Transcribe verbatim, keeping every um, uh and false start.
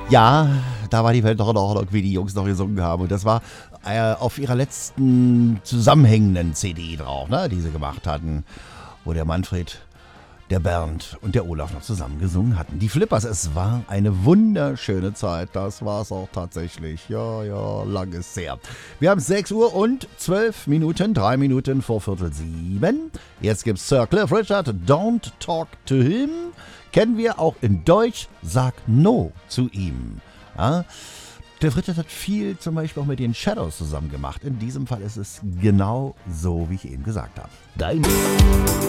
Ja, da war die Welt doch noch, wie die Jungs noch gesungen haben. Und das war äh, auf ihrer letzten zusammenhängenden C D drauf, ne, die sie gemacht hatten, wo der Manfred, der Bernd und der Olaf noch zusammen gesungen hatten. Die Flippers, es war eine wunderschöne Zeit. Das war es auch tatsächlich. Ja, ja, lang ist her. Wir haben sechs Uhr und zwölf Minuten, drei Minuten vor Viertel sieben. Jetzt gibt's Sir Cliff Richard, Don't Talk to Him. Kennen wir auch in Deutsch, Sag No zu ihm. Ja? Cliff Richard hat viel zum Beispiel auch mit den Shadows zusammen gemacht. In diesem Fall ist es genau so, wie ich eben gesagt habe. Dein